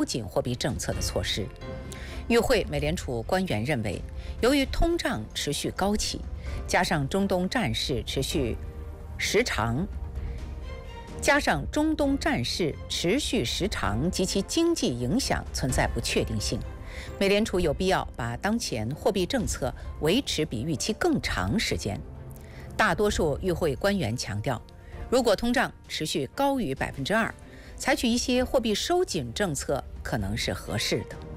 紧货币政策的措施。与会美联储官员认为，由于通胀持续高企，加上中东战事持续时长及其经济影响存在不确定性，美联储有必要把当前货币政策维持比预期更长时间。大多数与会官员强调，如果通胀持续高于2%，采取一些货币收紧政策可能是合适的。